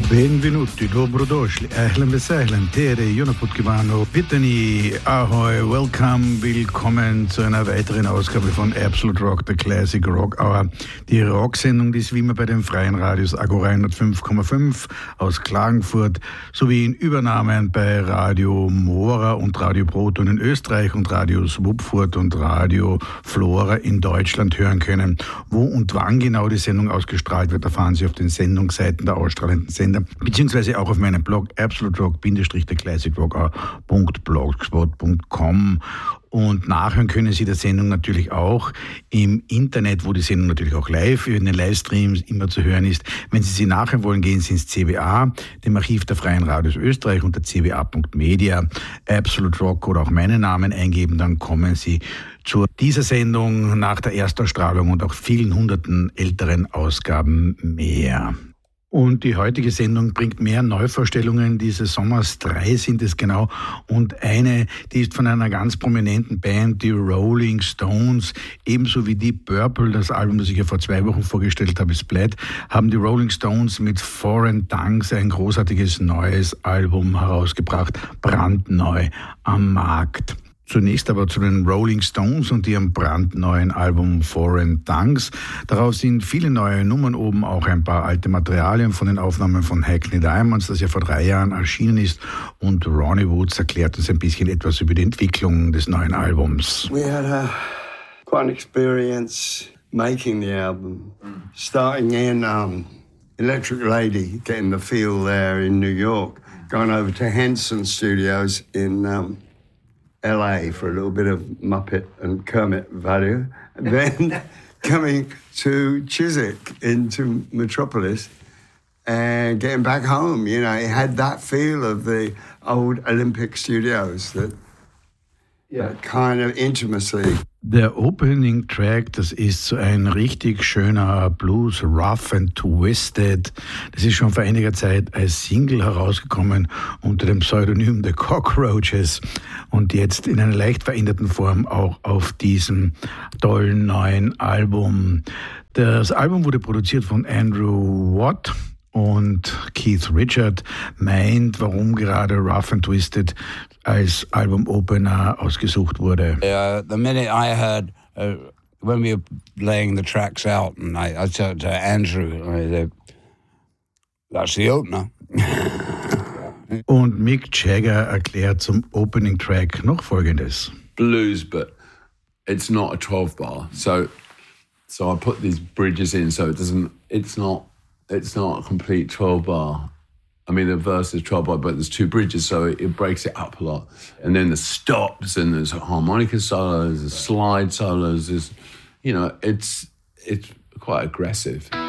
Benvenuti, dobrodošli, ahlan vesahlan, tere, Jonaputgivano, Pitani, Ahoy, welcome, willkommen zu einer weiteren Ausgabe von Absolute Rock, der Classic Rock Hour. Die Rocksendung, die ist wie immer bei den freien Radios Agora 105,5 aus Klagenfurt, sowie in Übernahmen bei Radio Mora und Radio Proton in Österreich und Radio Swupfurt und Radio Flora in Deutschland hören können. Wo und wann genau die Sendung ausgestrahlt wird, erfahren Sie auf den Sendungsseiten der ausstrahlenden Sender, beziehungsweise auch auf meinem Blog absoluterock-classicrock.blogspot.com. Und nachhören können Sie der Sendung natürlich auch im Internet, wo die Sendung natürlich auch live in den Livestreams immer zu hören ist. Wenn Sie nachhören wollen, gehen Sie ins CBA, dem Archiv der Freien Radios Österreich, unter cba.media, Absolute Rock oder auch meinen Namen eingeben, dann kommen Sie zu dieser Sendung nach der Erstausstrahlung und auch vielen hunderten älteren Ausgaben mehr. Und die heutige Sendung bringt mehr Neuvorstellungen dieses Sommers. 3 sind es genau. Und eine, die ist von einer ganz prominenten Band, die Rolling Stones, ebenso wie Deep Purple, das Album, das ich ja vor 2 Wochen vorgestellt habe, Splat, haben die Rolling Stones mit Foreign Tongues ein großartiges neues Album herausgebracht, brandneu am Markt. Zunächst aber zu den Rolling Stones und ihrem brandneuen Album Foreign Tongues. Darauf sind viele neue Nummern oben, auch ein paar alte Materialien von den Aufnahmen von Hackney Diamonds, das ja vor 3 Jahren erschienen ist. Und Ronnie Woods erklärt uns ein bisschen etwas über die Entwicklung des neuen Albums. We had quite an experience making the album. Starting in Electric Lady, getting the feel there in New York. Going over to Henson Studios in LA for a little bit of Muppet and Kermit value, and then coming to Chiswick into Metropolis and getting back home. You know, it had that feel of the old Olympic studios, that kind of intimacy. Der Opening Track, das ist so ein richtig schöner Blues, Rough and Twisted. Das ist schon vor einiger Zeit als Single herausgekommen unter dem Pseudonym The Cockroaches und jetzt in einer leicht veränderten Form auch auf diesem tollen neuen Album. Das Album wurde produziert von Andrew Watt. Und Keith Richard meint, warum gerade Rough and Twisted als Album-Opener ausgesucht wurde. The minute I heard, when we were laying the tracks out, and I said to Andrew, I said, that's the opener. Und Mick Jagger erklärt zum Opening-Track noch Folgendes. Blues, but it's not a 12-bar. So I put these bridges in, so it's not a complete 12-bar. I mean, the verse is 12-bar, but there's 2 bridges, so it breaks it up a lot. And then there's stops, and there's harmonica solos, there's slide solos. There's, it's quite aggressive.